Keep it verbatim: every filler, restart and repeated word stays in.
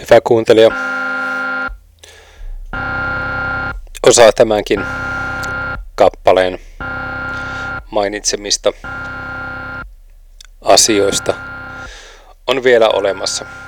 Hyvä kuuntelija. Osa tämänkin kappaleen mainitsemista asioista on vielä olemassa.